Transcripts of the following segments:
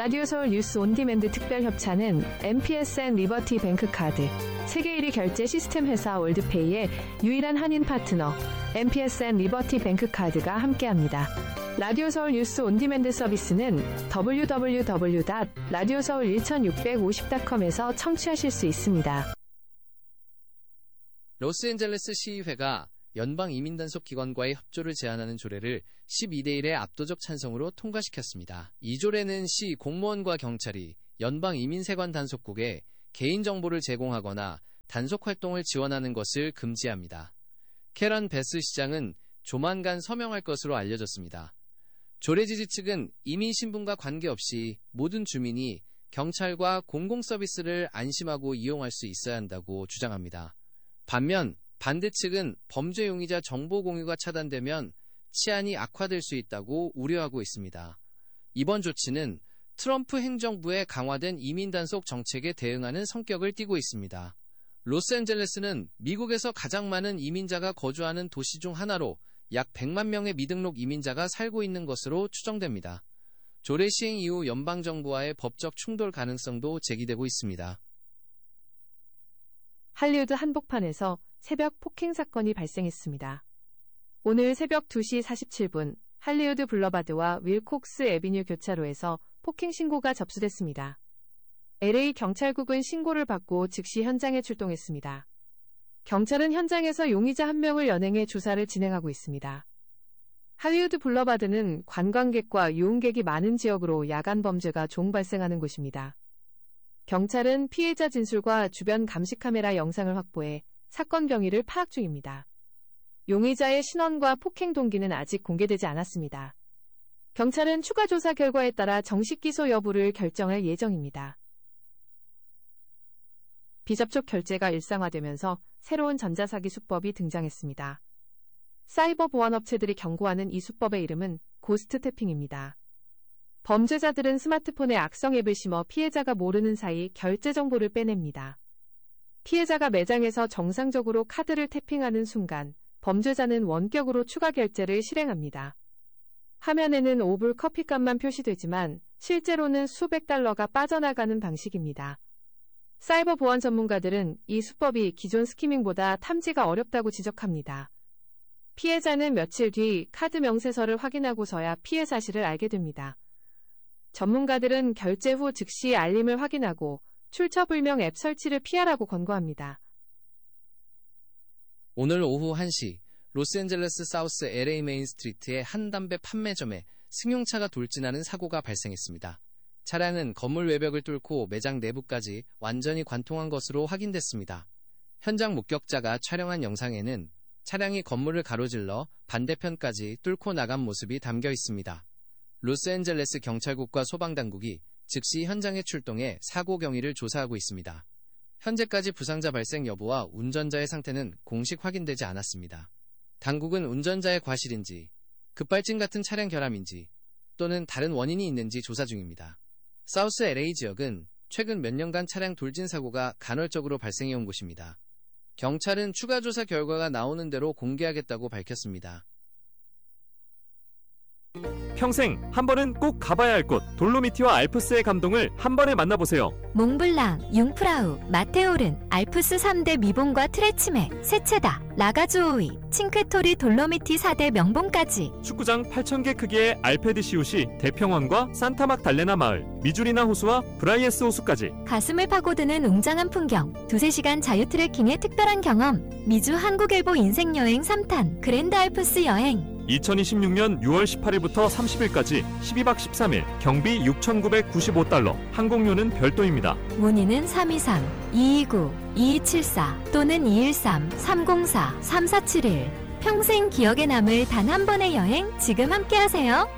라디오 서울 뉴스 온디맨드 특별 협찬은 MPSN 리버티 뱅크카드, 세계 1위 결제 시스템 회사 월드페이의 유일한 한인 파트너 MPSN 리버티 뱅크카드가 함께합니다. 라디오 서울 뉴스 온디맨드 서비스는 www.radioseoul1650.com에서 청취하실 수 있습니다. 로스앤젤레스 시의회가 연방이민단속 기관과의 협조를 제한하는 조례를 12대1의 압도적 찬성으로 통과시켰습니다. 이 조례는 시 공무원과 경찰이 연방이민세관 단속국에 개인정보를 제공하거나 단속활동을 지원하는 것을 금지합니다. 캐런 베스 시장은 조만간 서명할 것으로 알려졌습니다. 조례 지지 측은 이민신분과 관계없이 모든 주민이 경찰과 공공서비스를 안심하고 이용할 수 있어야 한다고 주장합니다. 반면 반대 측은 범죄 용의자 정보 공유가 차단되면 치안이 악화될 수 있다고 우려하고 있습니다. 이번 조치는 트럼프 행정부의 강화된 이민 단속 정책에 대응하는 성격을 띠고 있습니다. 로스앤젤레스는 미국에서 가장 많은 이민자가 거주하는 도시 중 하나로 약 100만 명의 미등록 이민자가 살고 있는 것으로 추정됩니다. 조례 시행 이후 연방정부와의 법적 충돌 가능성도 제기되고 있습니다. 할리우드 한복판에서 새벽 폭행 사건이 발생했습니다. 오늘 새벽 2시 47분 할리우드 블러바드와 윌콕스 애비뉴 교차로에서 폭행 신고가 접수됐습니다. LA 경찰국은 신고를 받고 즉시 현장에 출동했습니다. 경찰은 현장에서 용의자 한 명을 연행해 조사를 진행하고 있습니다. 할리우드 블러바드는 관광객과 유흥객이 많은 지역으로 야간 범죄가 종 발생하는 곳입니다. 경찰은 피해자 진술과 주변 감시 카메라 영상을 확보해 사건 경위를 파악 중입니다. 용의자의 신원과 폭행 동기는 아직 공개되지 않았습니다. 경찰은 추가 조사 결과에 따라 정식 기소 여부를 결정할 예정입니다. 비접촉 결제가 일상화되면서 새로운 전자사기 수법이 등장했습니다. 사이버 보안업체들이 경고하는 이 수법의 이름은 고스트 태핑입니다. 범죄자들은 스마트폰에 악성 앱을 심어 피해자가 모르는 사이 결제 정보를 빼냅니다. 피해자가 매장에서 정상적으로 카드를 태핑하는 순간 범죄자는 원격으로 추가 결제를 실행합니다. 화면에는 5불 커피값만 표시되지만 실제로는 수백 달러가 빠져나가는 방식입니다. 사이버 보안 전문가들은 이 수법이 기존 스키밍보다 탐지가 어렵다고 지적합니다. 피해자는 며칠 뒤 카드 명세서를 확인하고서야 피해 사실을 알게 됩니다. 전문가들은 결제 후 즉시 알림을 확인하고 출처불명 앱 설치를 피하라고 권고합니다. 오늘 오후 1시 로스앤젤레스 사우스 LA 메인 스트리트의 한 담배 판매점에 승용차가 돌진하는 사고가 발생했습니다. 차량은 건물 외벽을 뚫고 매장 내부까지 완전히 관통한 것으로 확인됐습니다. 현장 목격자가 촬영한 영상에는 차량이 건물을 가로질러 반대편까지 뚫고 나간 모습이 담겨 있습니다. 로스앤젤레스 경찰국과 소방당국이 즉시 현장에 출동해 사고 경위를 조사하고 있습니다. 현재까지 부상자 발생 여부와 운전자의 상태는 공식 확인되지 않았습니다. 당국은 운전자의 과실인지, 급발진 같은 차량 결함인지, 또는 다른 원인이 있는지 조사 중입니다. 사우스 LA 지역은 최근 몇 년간 차량 돌진 사고가 간헐적으로 발생해온 곳입니다. 경찰은 추가 조사 결과가 나오는 대로 공개하겠다고 밝혔습니다. 평생 한 번은 꼭 가봐야 할 곳 돌로미티와 알프스의 감동을 한 번에 만나보세요. 몽블랑, 융프라우, 마테오른, 알프스 3대 미봉과 트레치메, 세체다, 라가주오이, 칭크토리 돌로미티 4대 명봉까지 축구장 8,000개 크기의 알페드 시옷이 대평원과 산타막 달레나 마을, 미주리나 호수와 브라이에스 호수까지 가슴을 파고드는 웅장한 풍경, 2-3시간 자유 트레킹의 특별한 경험, 미주 한국일보 인생여행 3탄 그랜드 알프스 여행 2026년 6월 18일부터 30일까지 12박 13일 경비 $6,995 항공료는 별도입니다. 문의는 323-229-2274 또는 213-304-3471 평생 기억에 남을 단 한 번의 여행 지금 함께하세요.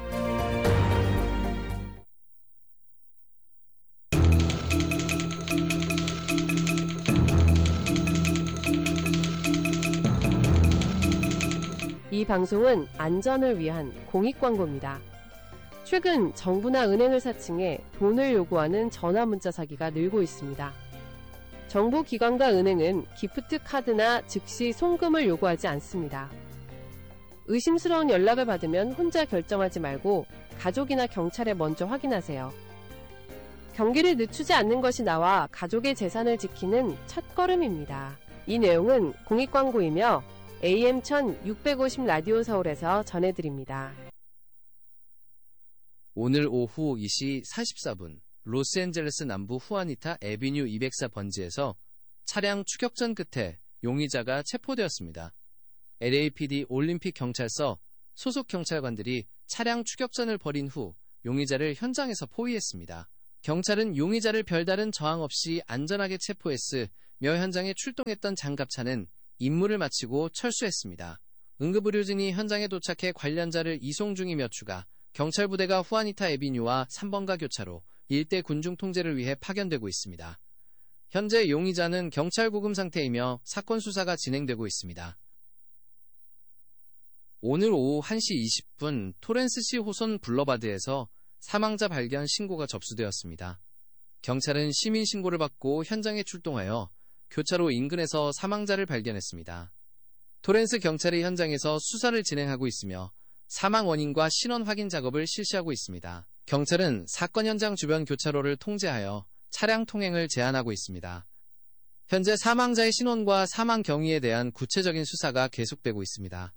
이 방송은 안전을 위한 공익광고입니다. 최근 정부나 은행을 사칭해 돈을 요구하는 전화문자 사기가 늘고 있습니다. 정부 기관과 은행은 기프트 카드나 즉시 송금을 요구하지 않습니다. 의심스러운 연락을 받으면 혼자 결정하지 말고 가족이나 경찰에 먼저 확인하세요. 경기를 늦추지 않는 것이 나와 가족의 재산을 지키는 첫걸음입니다. 이 내용은 공익광고이며 AM 1650 라디오 서울에서 전해드립니다. 오늘 오후 2시 44분 로스앤젤레스 남부 후아니타 애비뉴 204 번지에서 차량 추격전 끝에 용의자가 체포되었습니다. LAPD 올림픽 경찰서 소속 경찰관들이 차량 추격전을 벌인 후 용의자를 현장에서 포위했습니다. 경찰은 용의자를 별다른 저항 없이 안전하게 체포했으며 현장에 출동했던 장갑차는 임무를 마치고 철수했습니다. 응급의료진이 현장에 도착해 관련자를 이송 중이며 추가 경찰 부대가 후아니타 애비뉴와 3번가 교차로 일대 군중 통제를 위해 파견되고 있습니다. 현재 용의자는 경찰 구금 상태이며 사건 수사가 진행되고 있습니다. 오늘 오후 1시 20분 토렌스시 호손 블러바드에서 사망자 발견 신고가 접수되었습니다. 경찰은 시민 신고를 받고 현장에 출동하여 교차로 인근에서 사망자를 발견했습니다. 토렌스 경찰이 현장에서 수사를 진행하고 있으며 사망 원인과 신원 확인 작업을 실시하고 있습니다. 경찰은 사건 현장 주변 교차로를 통제하여 차량 통행을 제한하고 있습니다. 현재 사망자의 신원과 사망 경위에 대한 구체적인 수사가 계속되고 있습니다.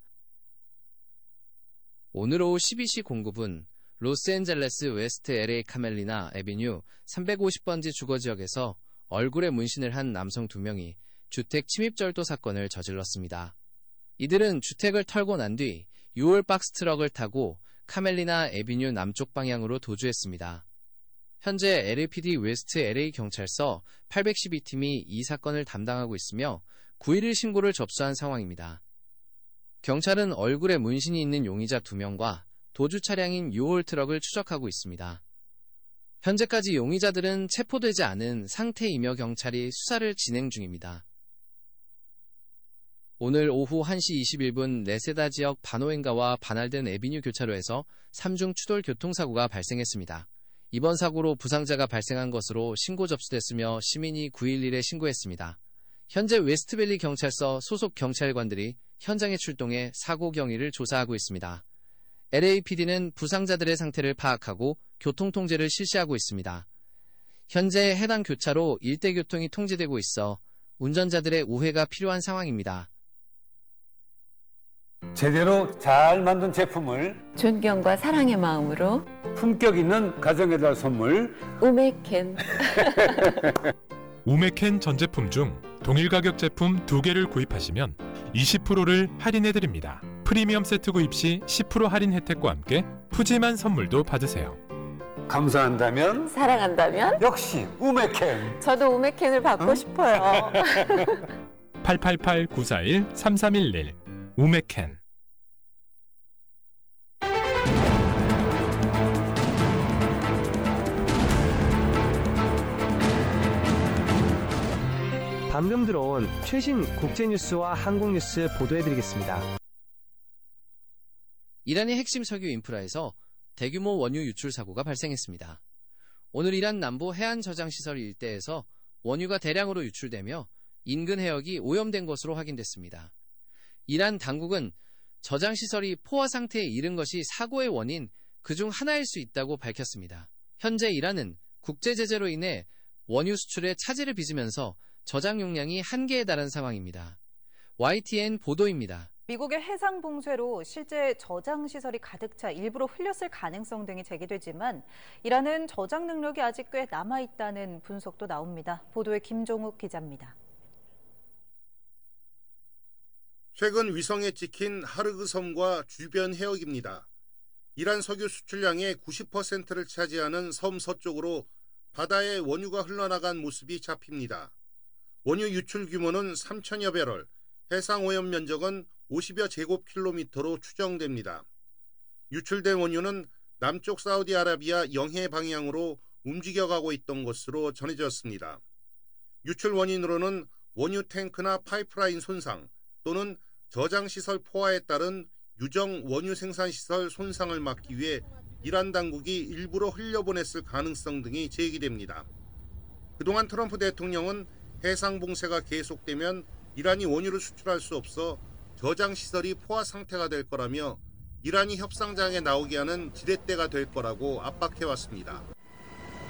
오늘 오후 12시 09분 로스앤젤레스 웨스트 LA 카멜리나 애비뉴 350번지 주거지역에서 얼굴에 문신을 한 남성 2명이 주택 침입절도 사건을 저질렀습니다. 이들은 주택을 털고 난 뒤 6월 박스 트럭을 타고 카멜리나 애비뉴 남쪽 방향으로 도주했습니다. 현재 LAPD 웨스트 LA 경찰서 812팀이 이 사건을 담당하고 있으며 911 신고를 접수한 상황입니다. 경찰은 얼굴에 문신이 있는 용의자 2명과 도주 차량인 6월 트럭을 추적하고 있습니다. 현재까지 용의자들은 체포되지 않은 상태이며 경찰이 수사를 진행 중입니다. 오늘 오후 1시 21분 레세다 지역 바노엔가와 바날덴 애비뉴 교차로에서 3중 추돌 교통사고가 발생했습니다. 이번 사고로 부상자가 발생한 것으로 신고 접수됐으며 시민이 911에 신고했습니다. 현재 웨스트밸리 경찰서 소속 경찰관들이 현장에 출동해 사고 경위를 조사하고 있습니다. LAPD는 부상자들의 상태를 파악하고 교통통제를 실시하고 있습니다. 현재 해당 교차로 일대 교통이 통제되고 있어 운전자들의 우회가 필요한 상황입니다. 제대로 잘 만든 제품을 존경과 사랑의 마음으로 품격 있는 가정에다 선물 우메켄 우메켄 전 제품 중 동일 가격 제품 2개를 구입하시면 20%를 할인해드립니다. 프리미엄 세트 구입 시 10% 할인 혜택과 함께 푸짐한 선물도 받으세요. 감사한다면 사랑한다면 역시 우메켄. 저도 우메켄을 받고 싶어요. 888-941-3311 우메켄. 방금 들어온 최신 국제뉴스와 한국뉴스 보도해드리겠습니다. 이란의 핵심 석유 인프라에서 대규모 원유 유출 사고가 발생했습니다. 오늘 이란 남부 해안 저장시설 일대에서 원유가 대량으로 유출되며 인근 해역이 오염된 것으로 확인됐습니다. 이란 당국은 저장시설이 포화 상태에 이른 것이 사고의 원인 그중 하나일 수 있다고 밝혔습니다. 현재 이란은 국제 제재로 인해 원유 수출에 차질을 빚으면서 저장 용량이 한계에 달한 상황입니다. YTN 보도입니다. 미국의 해상 봉쇄로 실제 저장 시설이 가득 차 일부러 흘렸을 가능성 등이 제기되지만 이란은 저장 능력이 아직 꽤 남아있다는 분석도 나옵니다. 보도에 김종욱 기자입니다. 최근 위성에 찍힌 하르그 섬과 주변 해역입니다. 이란 석유 수출량의 90%를 차지하는 섬 서쪽으로 바다에 원유가 흘러나간 모습이 잡힙니다. 원유 유출 규모는 3천여 배럴, 해상 오염 면적은 50여 제곱킬로미터로 추정됩니다. 유출된 원유는 남쪽 사우디아라비아 영해 방향으로 움직여가고 있던 것으로 전해졌습니다. 유출 원인으로는 원유 탱크나 파이프라인 손상 또는 저장시설 포화에 따른 유정 원유 생산시설 손상을 막기 위해 이란 당국이 일부러 흘려보냈을 가능성 등이 제기됩니다. 그동안 트럼프 대통령은 해상 봉쇄가 계속되면 이란이 원유를 수출할 수 없어 저장시설이 포화 상태가 될 거라며 이란이 협상장에 나오게 하는 지렛대가 될 거라고 압박해왔습니다.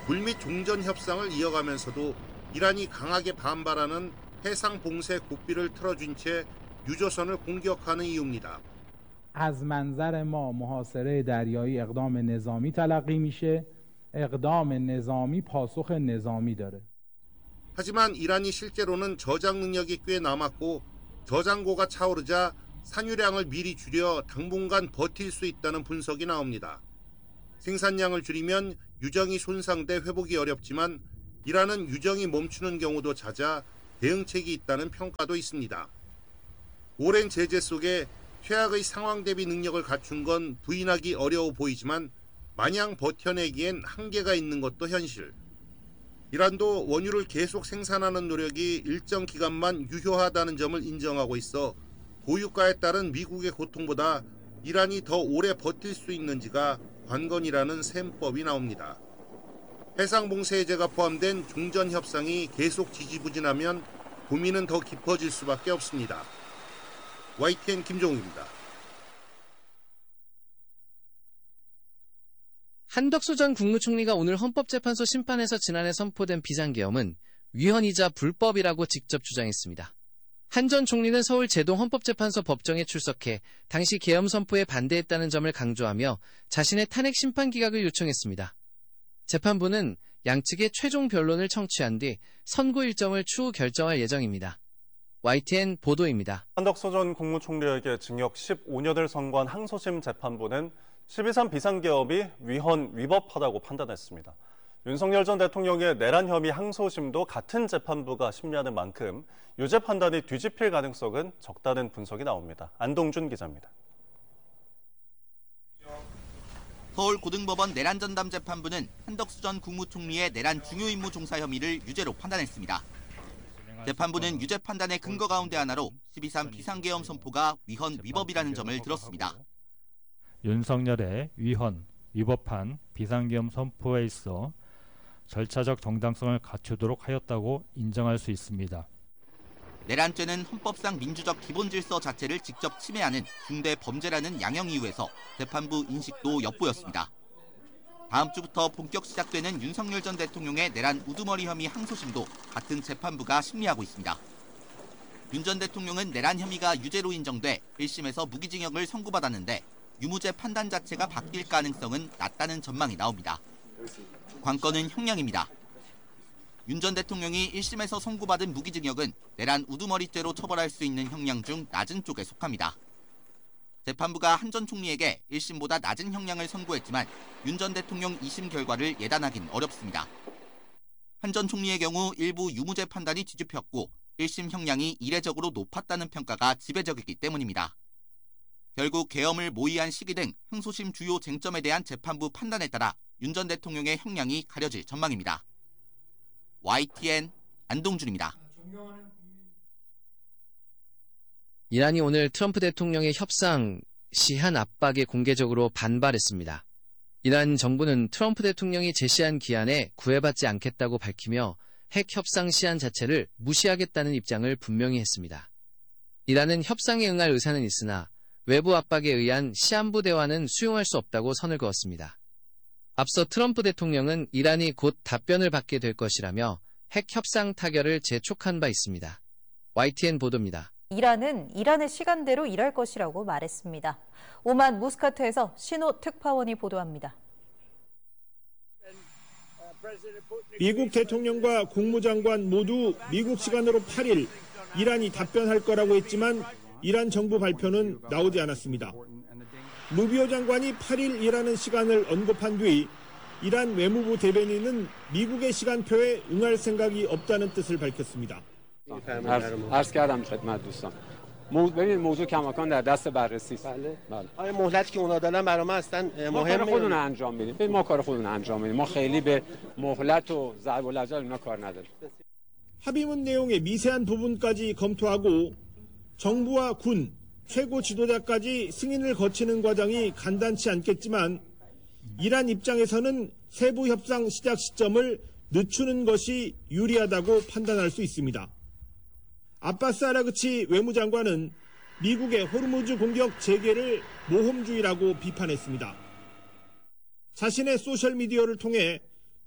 물밑 종전 협상을 이어가면서도 이란이 강하게 반발하는 해상 봉쇄 고삐를 틀어준 채 유조선을 공격하는 이유입니다. از منظر ما محاصره دریایی اقدام نظامی تلقی میشه. اقدام نظامی پاسخ نظامی داره. 하지만 이란이 실제로는 저장 능력이 꽤 남았고 저장고가 차오르자 산유량을 미리 줄여 당분간 버틸 수 있다는 분석이 나옵니다. 생산량을 줄이면 유정이 손상돼 회복이 어렵지만 이란은 유정이 멈추는 경우도 잦아 대응책이 있다는 평가도 있습니다. 오랜 제재 속에 최악의 상황 대비 능력을 갖춘 건 부인하기 어려워 보이지만 마냥 버텨내기엔 한계가 있는 것도 현실. 이란도 원유를 계속 생산하는 노력이 일정 기간만 유효하다는 점을 인정하고 있어 고유가에 따른 미국의 고통보다 이란이 더 오래 버틸 수 있는지가 관건이라는 셈법이 나옵니다. 해상봉쇄 해제가 포함된 종전 협상이 계속 지지부진하면 고민은 더 깊어질 수밖에 없습니다. YTN 김종욱입니다. 한덕수 전 국무총리가 오늘 헌법재판소 심판에서 지난해 선포된 비상계엄은 위헌이자 불법이라고 직접 주장했습니다. 한 전 총리는 서울 제동 헌법재판소 법정에 출석해 당시 계엄 선포에 반대했다는 점을 강조하며 자신의 탄핵 심판 기각을 요청했습니다. 재판부는 양측의 최종 변론을 청취한 뒤 선고 일정을 추후 결정할 예정입니다. YTN 보도입니다. 한덕수 전 국무총리에게 징역 15년을 선고한 항소심 재판부는 12.3 비상계엄이 위헌, 위법하다고 판단했습니다. 윤석열 전 대통령의 내란 혐의 항소심도 같은 재판부가 심리하는 만큼 유죄 판단이 뒤집힐 가능성은 적다는 분석이 나옵니다. 안동준 기자입니다. 서울고등법원 내란전담 재판부는 한덕수 전 국무총리의 내란 중요임무 종사 혐의를 유죄로 판단했습니다. 재판부는 유죄 판단의 근거 가운데 하나로 12.3 비상계엄 선포가 위헌, 위법이라는 점을 들었습니다. 윤석열의 위헌, 위법한 비상계엄 선포에 있어 절차적 정당성을 갖추도록 하였다고 인정할 수 있습니다. 내란죄는 헌법상 민주적 기본질서 자체를 직접 침해하는 중대 범죄라는 양형 이유에서 재판부 인식도 엿보였습니다. 다음 주부터 본격 시작되는 윤석열 전 대통령의 내란 우두머리 혐의 항소심도 같은 재판부가 심리하고 있습니다. 윤 전 대통령은 내란 혐의가 유죄로 인정돼 1심에서 무기징역을 선고받았는데 유무죄 판단 자체가 바뀔 가능성은 낮다는 전망이 나옵니다. 관건은 형량입니다. 윤 전 대통령이 1심에서 선고받은 무기징역은 내란 우두머리죄로 처벌할 수 있는 형량 중 낮은 쪽에 속합니다. 재판부가 한 전 총리에게 1심보다 낮은 형량을 선고했지만 윤 전 대통령 2심 결과를 예단하긴 어렵습니다. 한 전 총리의 경우 일부 유무죄 판단이 뒤집혔고 1심 형량이 이례적으로 높았다는 평가가 지배적이기 때문입니다. 결국 계엄을 모의한 시기 등 항소심 주요 쟁점에 대한 재판부 판단에 따라 윤 전 대통령의 형량이 가려질 전망입니다. YTN 안동준입니다. 이란이 오늘 트럼프 대통령의 협상 시한 압박에 공개적으로 반발했습니다. 이란 정부는 트럼프 대통령이 제시한 기한에 구애받지 않겠다고 밝히며 핵 협상 시한 자체를 무시하겠다는 입장을 분명히 했습니다. 이란은 협상에 응할 의사는 있으나 외부 압박에 의한 시한부 대화는 수용할 수 없다고 선을 그었습니다. 앞서 트럼프 대통령은 이란이 곧 답변을 받게 될 것이라며 핵 협상 타결을 재촉한 바 있습니다. YTN 보도입니다. 이란은 이란의 시간대로 일할 것이라고 말했습니다. 오만 무스카트에서 신호 특파원이 보도합니다. 미국 대통령과 국무장관 모두 미국 시간으로 8일 이란이 답변할 거라고 했지만 이란 정부 발표는 나오지 않았습니다. 루비오 장관이 8일 일하는 시간을 언급한 뒤 이란 외무부 대변인은 미국의 시간표에 응할 생각이 없다는 뜻을 밝혔습니다. عرض کردم خدمت دوستان. ببین موضوع کماکان در دست بررسی است. بله. آیا مهلتی که اونا دادن برای ما اصلا مهمه؟ ما خودمون انجام میدیم. ما کار خودمون انجام میدیم. ما خیلی به مهلت و ضرب العجل اینا کار نداریم. 합의문 내용의 미세한 부분까지 검토하고 정부와 군, 최고 지도자까지 승인을 거치는 과정이 간단치 않겠지만 이란 입장에서는 세부 협상 시작 시점을 늦추는 것이 유리하다고 판단할 수 있습니다. 아바스 아라그치 외무장관은 미국의 호르무즈 공격 재개를 모험주의라고 비판했습니다. 자신의 소셜미디어를 통해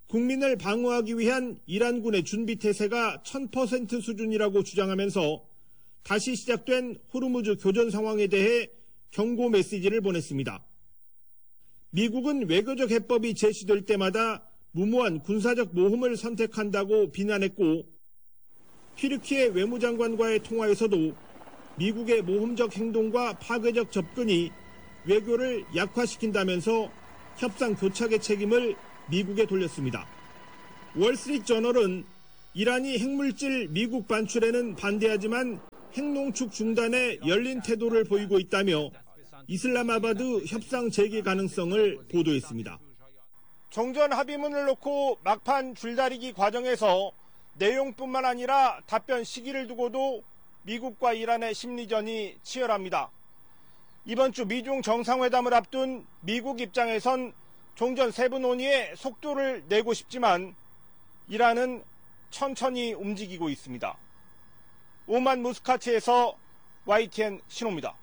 국민을 방어하기 위한 이란군의 준비 태세가 1000% 수준이라고 주장하면서 다시 시작된 호르무즈 교전 상황에 대해 경고 메시지를 보냈습니다. 미국은 외교적 해법이 제시될 때마다 무모한 군사적 모험을 선택한다고 비난했고, 튀르키예 외무장관과의 통화에서도 미국의 모험적 행동과 파괴적 접근이 외교를 약화시킨다면서 협상 교착의 책임을 미국에 돌렸습니다. 월스트리트저널은 이란이 핵물질 미국 반출에는 반대하지만 핵농축 중단에 열린 태도를 보이고 있다며 이슬람마바드 협상 재개 가능성을 보도했습니다. 정전 합의문을 놓고 막판 줄다리기 과정에서 내용뿐만 아니라 답변 시기를 두고도 미국과 이란의 심리전이 치열합니다. 이번 주 미중 정상회담을 앞둔 미국 입장에선 종전 세부 논의에 속도를 내고 싶지만 이란은 천천히 움직이고 있습니다. 오만 무스카트에서 YTN 신호입니다.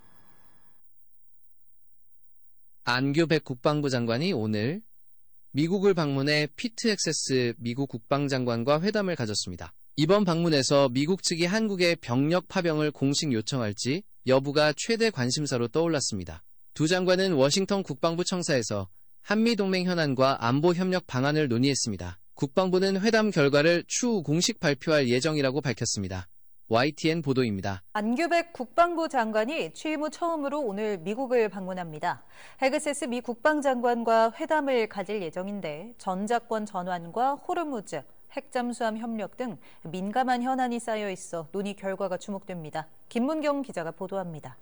안규백 국방부 장관이 오늘 미국을 방문해 피트 헥세스 미국 국방장관과 회담을 가졌습니다. 이번 방문에서 미국 측이 한국의 병력 파병을 공식 요청할지 여부가 최대 관심사로 떠올랐습니다. 두 장관은 워싱턴 국방부 청사에서 한미동맹 현안과 안보 협력 방안을 논의했습니다. 국방부는 회담 결과를 추후 공식 발표할 예정이라고 밝혔습니다. YTN 보도입니다. 안규백 국방부 장관이 취임 후 처음으로 오늘 미국을 방문합니다. 헤그세스 미 국방장관과 회담을 가질 예정인데 전자권 전환과 호르무즈, 핵잠수함 협력 등 민감한 현안이 쌓여 있어 논의 결과가 주목됩니다. 김문경 기자가 보도합니다.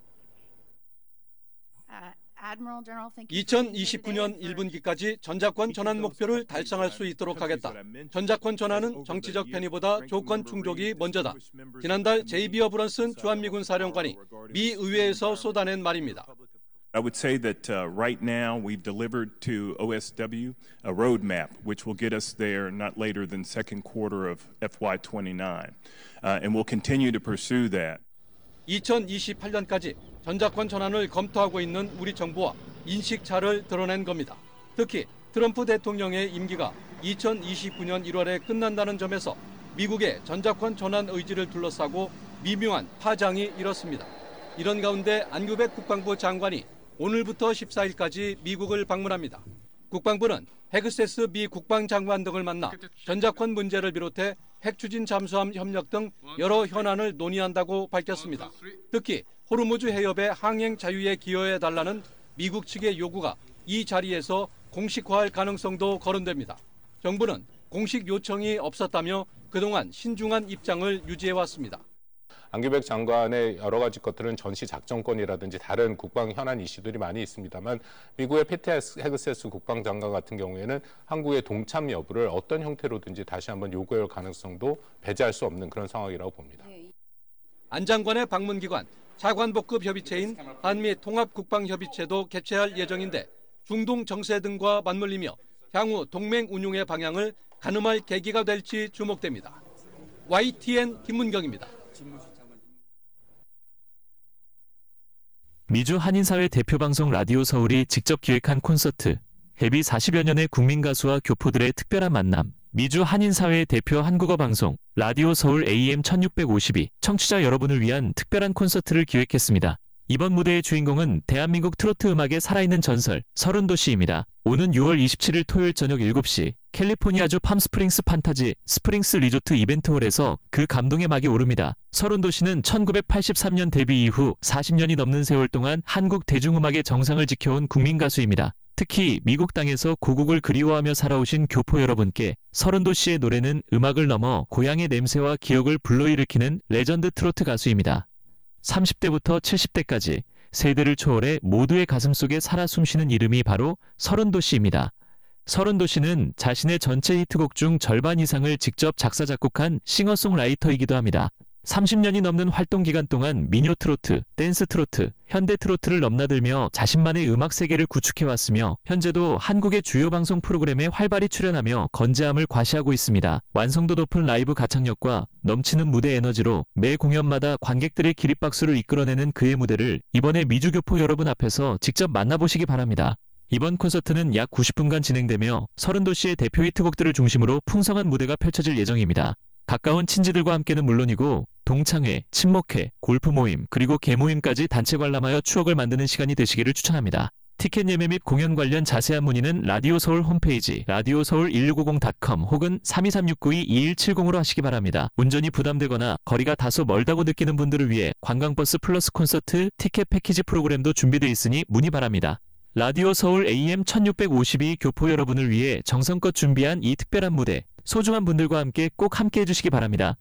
2029년 1분기까지 전자권 전환 목표를 달성할 수 있도록 하겠다. 전자권 전환은 정치적 편의보다 조건 충족이 먼저다. 지난달 제이비 어브런슨 주한미군 사령관이 미 의회에서 쏟아낸 말입니다. I would say that right now we've delivered to OSW a roadmap which will get us there not later than second quarter of FY29, and we'll continue to pursue that. 2028년까지 전자권 전환을 검토하고 있는 우리 정부와 인식차를 드러낸 겁니다. 특히 트럼프 대통령의 임기가 2029년 1월에 끝난다는 점에서 미국의 전자권 전환 의지를 둘러싸고 미묘한 파장이 일었습니다. 이런 가운데 안규백 국방부 장관이 오늘부터 14일까지 미국을 방문합니다. 국방부는 헤그세스 미 국방장관 등을 만나 전자권 문제를 비롯해 핵추진 잠수함 협력 등 여러 현안을 논의한다고 밝혔습니다. 특히 호르무즈 해협의 항행 자유에 기여해달라는 미국 측의 요구가 이 자리에서 공식화할 가능성도 거론됩니다. 정부는 공식 요청이 없었다며 그동안 신중한 입장을 유지해왔습니다. 안규백 장관의 여러 가지 것들은 전시 작전권이라든지 다른 국방 현안 이슈들이 많이 있습니다만 미국의 피트 헤그세스 국방장관 같은 경우에는 한국의 동참 여부를 어떤 형태로든지 다시 한번 요구할 가능성도 배제할 수 없는 그런 상황이라고 봅니다. 안 장관의 방문 기관 차관복급 협의체인 한미 통합국방협의체도 개최할 예정인데 중동 정세 등과 맞물리며 향후 동맹 운용의 방향을 가늠할 계기가 될지 주목됩니다. YTN 김문경입니다. 미주 한인사회 대표방송 라디오 서울이 직접 기획한 콘서트, 데뷔 40여 년의 국민가수와 교포들의 특별한 만남, 미주 한인사회 대표 한국어 방송, 라디오 서울 AM 1652 청취자 여러분을 위한 특별한 콘서트를 기획했습니다. 이번 무대의 주인공은 대한민국 트로트 음악의 살아있는 전설, 서른도시입니다. 오는 6월 27일 토요일 저녁 7시 캘리포니아주 팜스프링스 판타지 스프링스 리조트 이벤트홀에서 그 감동의 막이 오릅니다. 서른도시는 1983년 데뷔 이후 40년이 넘는 세월 동안 한국 대중음악의 정상을 지켜온 국민가수입니다. 특히 미국 땅에서 고국을 그리워하며 살아오신 교포 여러분께 서른도시의 노래는 음악을 넘어 고향의 냄새와 기억을 불러일으키는 레전드 트로트 가수입니다. 30대부터 70대까지 세대를 초월해 모두의 가슴속에 살아 숨쉬는 이름이 바로 서른도시입니다. 서른도시는 자신의 전체 히트곡 중 절반 이상을 직접 작사 작곡한 싱어송라이터이기도 합니다. 30년이 넘는 활동 기간 동안 민요 트로트, 댄스 트로트, 현대 트로트를 넘나들며 자신만의 음악 세계를 구축해왔으며 현재도 한국의 주요 방송 프로그램에 활발히 출연하며 건재함을 과시하고 있습니다. 완성도 높은 라이브 가창력과 넘치는 무대 에너지로 매 공연마다 관객들의 기립박수를 이끌어내는 그의 무대를 이번에 미주교포 여러분 앞에서 직접 만나보시기 바랍니다. 이번 콘서트는 약 90분간 진행되며 30도시의 대표 히트곡들을 중심으로 풍성한 무대가 펼쳐질 예정입니다. 가까운 친지들과 함께는 물론이고 동창회, 친목회, 골프 모임, 그리고 개모임까지 단체 관람하여 추억을 만드는 시간이 되시기를 추천합니다. 티켓 예매 및 공연 관련 자세한 문의는 라디오 서울 홈페이지 radioseoul1650.com 혹은 323692-2170으로 하시기 바랍니다. 운전이 부담되거나 거리가 다소 멀다고 느끼는 분들을 위해 관광버스 플러스 콘서트 티켓 패키지 프로그램도 준비되어 있으니 문의 바랍니다. 라디오 서울 AM 1652 교포 여러분을 위해 정성껏 준비한 이 특별한 무대, 소중한 분들과 함께 꼭 함께 해주시기 바랍니다.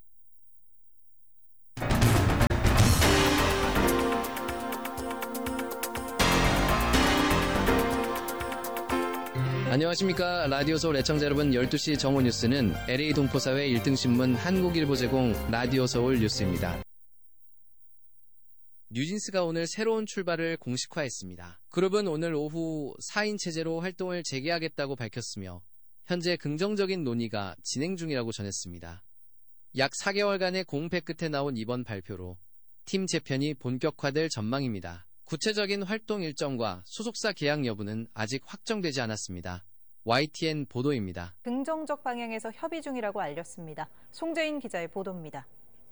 안녕하십니까. 라디오 서울 애청자 여러분, 12시 정오 뉴스는 LA 동포사회 1등 신문 한국일보 제공 라디오 서울 뉴스입니다. 뉴진스가 오늘 새로운 출발을 공식화했습니다. 그룹은 오늘 오후 4인 체제로 활동을 재개하겠다고 밝혔으며 현재 긍정적인 논의가 진행 중이라고 전했습니다. 약 4개월간의 공패 끝에 나온 이번 발표로 팀 재편이 본격화될 전망입니다. 구체적인 활동 일정과 소속사 계약 여부는 아직 확정되지 않았습니다. YTN 보도입니다. 긍정적 방향에서 협의 중이라고 알렸습니다. 송재인 기자의 보도입니다.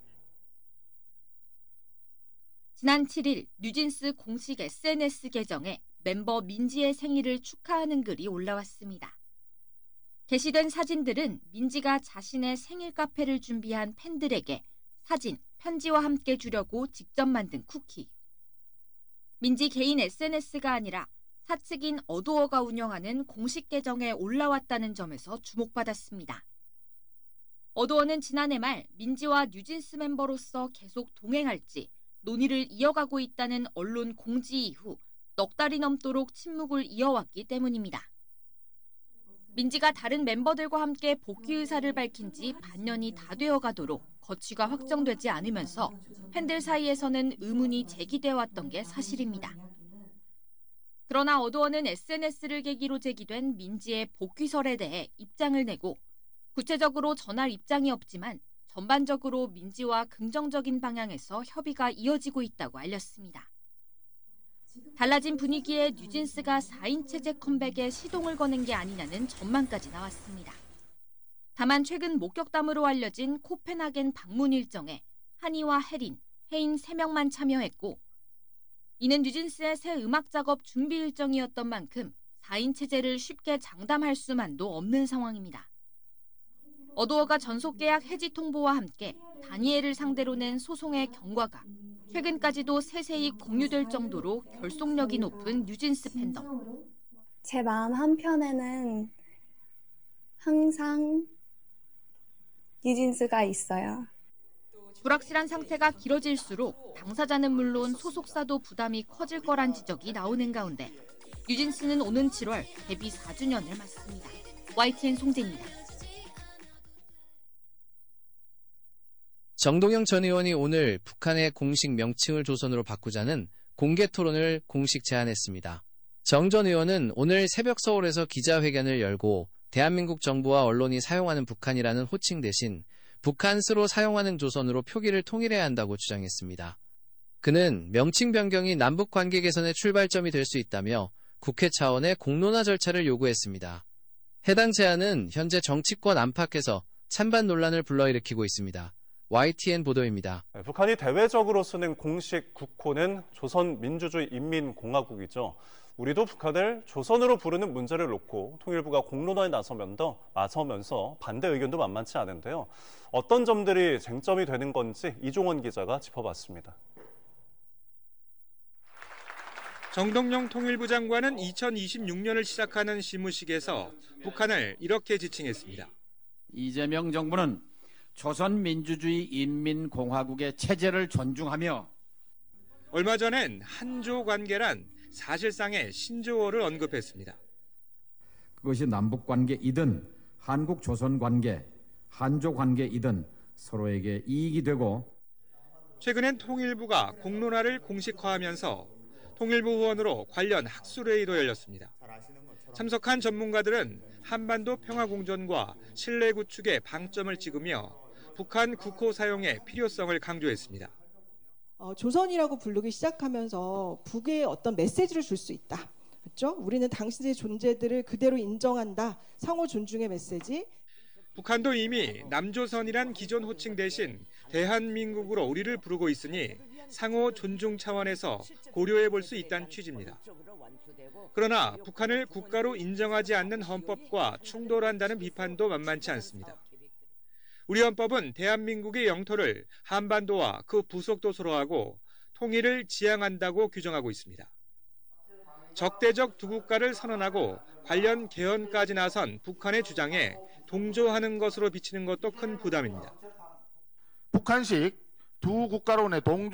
지난 7일 뉴진스 공식 SNS 계정에 멤버 민지의 생일을 축하하는 글이 올라왔습니다. 게시된 사진들은 민지가 자신의 생일 카페를 준비한 팬들에게 사진, 편지와 함께 주려고 직접 만든 쿠키. 민지 개인 SNS가 아니라 사측인 어도어가 운영하는 공식 계정에 올라왔다는 점에서 주목받았습니다. 어도어는 지난해 말 민지와 뉴진스 멤버로서 계속 동행할지 논의를 이어가고 있다는 언론 공지 이후 넉 달이 넘도록 침묵을 이어왔기 때문입니다. 민지가 다른 멤버들과 함께 복귀 의사를 밝힌 지 반년이 다 되어가도록 거취가 확정되지 않으면서 팬들 사이에서는 의문이 제기되어 왔던 게 사실입니다. 그러나 어도어는 SNS를 계기로 제기된 민지의 복귀설에 대해 입장을 내고 구체적으로 전할 입장이 없지만 전반적으로 민지와 긍정적인 방향에서 협의가 이어지고 있다고 알렸습니다. 달라진 분위기에 뉴진스가 4인 체제 컴백에 시동을 거는 게 아니냐는 전망까지 나왔습니다. 다만 최근 목격담으로 알려진 코펜하겐 방문 일정에 한이와 혜린, 혜인 3명만 참여했고 이는 뉴진스의 새 음악 작업 준비 일정이었던 만큼 4인 체제를 쉽게 장담할 수만도 없는 상황입니다. 어도어가 전속계약 해지 통보와 함께 다니엘을 상대로 낸 소송의 경과가 최근까지도 세세히 공유될 정도로 결속력이 높은 뉴진스 팬덤. 제 마음 한편에는 항상 뉴진스가 있어요. 불확실한 상태가 길어질수록 당사자는 물론 소속사도 부담이 커질 거란 지적이 나오는 가운데 뉴진스는 오는 7월 데뷔 4주년을 맞습니다. YTN 송재입니다. 정동영 전 의원이 오늘 북한의 공식 명칭을 조선으로 바꾸자는 공개 토론을 공식 제안했습니다. 정 전 의원은 오늘 새벽 서울에서 기자회견을 열고 대한민국 정부와 언론이 사용하는 북한이라는 호칭 대신 북한스로 사용하는 조선으로 표기를 통일해야 한다고 주장했습니다. 그는 명칭 변경이 남북 관계 개선의 출발점이 될 수 있다며 국회 차원의 공론화 절차를 요구했습니다. 해당 제안은 현재 정치권 안팎에서 찬반 논란을 불러일으키고 있습니다. YTN 보도입니다. 북한이 대외적으로 쓰는 공식 국호는 조선민주주의인민공화국이죠. 우리도 북한을 조선으로 부르는 문제를 놓고 통일부가 공론화에 나서면서 반대 의견도 만만치 않은데요. 어떤 점들이 쟁점이 되는 건지 이종원 기자가 짚어봤습니다. 정동영 통일부 장관은 2026년을 시작하는 시무식에서 북한을 이렇게 지칭했습니다. 이재명 정부는 조선민주주의인민공화국의 체제를 존중하며 얼마 전엔 한조 관계란 사실상의 신조어를 언급했습니다. 그것이 남북관계이든 한국-조선관계, 한조관계이든 서로에게 이익이 되고 최근엔 통일부가 공론화를 공식화하면서 통일부 후원으로 관련 학술회의도 열렸습니다. 참석한 전문가들은 한반도 평화공존과 신뢰 구축에 방점을 찍으며 북한 국호 사용의 필요성을 강조했습니다. 조선이라고 부르기 시작하면서 북에 어떤 메시지를 줄 수 있다. 그렇죠? 우리는 당신의 존재들을 그대로 인정한다. 상호 존중의 메시지. 북한도 이미 남조선이란 기존 호칭 대신 대한민국으로 우리를 부르고 있으니 상호 존중 차원에서 고려해 볼 수 있다는 취지입니다. 그러나 북한을 국가로 인정하지 않는 헌법과 충돌한다는 비판도 만만치 않습니다. 우리 헌법은 대한민국의 영토를 한반도와 그 부속도서로 하고 통일을 지향한다고 규정하고 있습니다. 적대적 두 국가를 선언하고 관련 개헌까지 나선 북한의 주장에 동조하는 것으로 비치는 것도 큰 부담입니다. 북한식 두 국가론의 동조